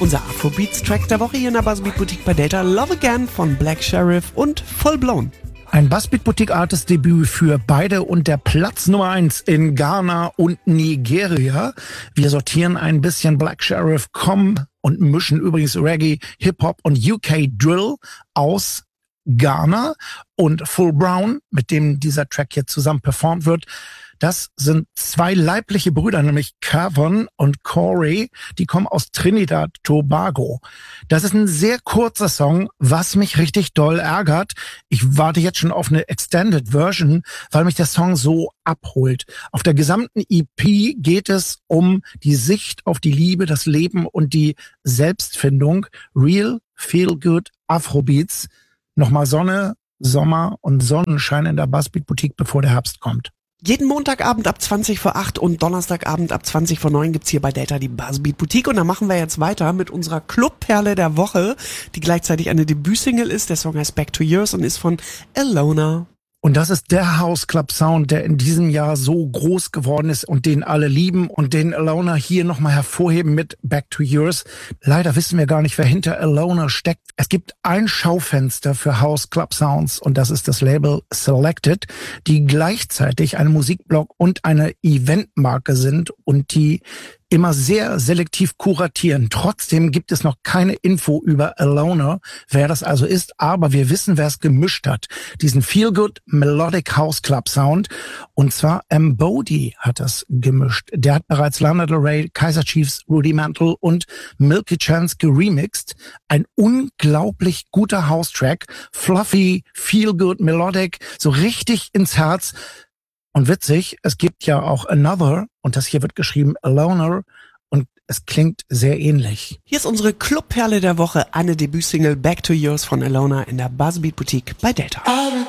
Unser Afrobeats-Track der Woche hier in der Buzzbeat Boutique bei Delta, Love Again von Black Sheriff und Full Blown. Ein Buzzbeat Boutique Artist Debüt für beide und der Platz Nummer 1 in Ghana und Nigeria. Wir sortieren ein bisschen Black Sheriff und mischen übrigens Reggae, Hip-Hop und UK Drill aus Ghana, und Full Brown, mit dem dieser Track hier zusammen performt wird. Das sind zwei leibliche Brüder, nämlich Kevin und Corey. Die kommen aus Trinidad Tobago. Das ist ein sehr kurzer Song, was mich richtig doll ärgert. Ich warte jetzt schon auf eine Extended Version, weil mich der Song so abholt. Auf der gesamten EP geht es um die Sicht auf die Liebe, das Leben und die Selbstfindung. Real, Feel Good, Afrobeats. Nochmal Sonne, Sommer und Sonnenschein in der Buzzbeat Boutique, bevor der Herbst kommt. Jeden Montagabend ab 20 vor 8 und Donnerstagabend ab 20 vor 9 gibt's hier bei Delta die Buzzbeat Boutique. Und da machen wir jetzt weiter mit unserer Clubperle der Woche, die gleichzeitig eine Debütsingle ist. Der Song heißt Back to Yours und ist von Alona. Und das ist der House Club Sound, der in diesem Jahr so groß geworden ist und den alle lieben und den Alona hier nochmal hervorheben mit Back to Yours. Leider wissen wir gar nicht, wer hinter Alona steckt. Es gibt ein Schaufenster für House Club Sounds und das ist das Label Selected, die gleichzeitig ein Musikblog und eine Eventmarke sind und die immer sehr selektiv kuratieren. Trotzdem gibt es noch keine Info über Alona, wer das also ist, aber wir wissen, wer es gemischt hat. Diesen Feel-Good Melodic House Club Sound. Und zwar Embody hat das gemischt. Der hat bereits Lana Del Rey, Kaiser Chiefs, Rudy Mantle und Milky Chance geremixed. Ein unglaublich guter House-Track. Fluffy, Feel-Good Melodic, so richtig ins Herz. Und witzig, es gibt ja auch Another, und das hier wird geschrieben Alona, und es klingt sehr ähnlich. Hier ist unsere Clubperle der Woche, eine Debütsingle Back to Yours von Alona in der Buzzbeat Boutique bei Delta. I've been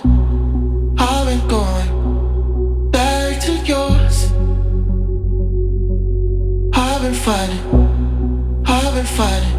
going back to yours. I've been fighting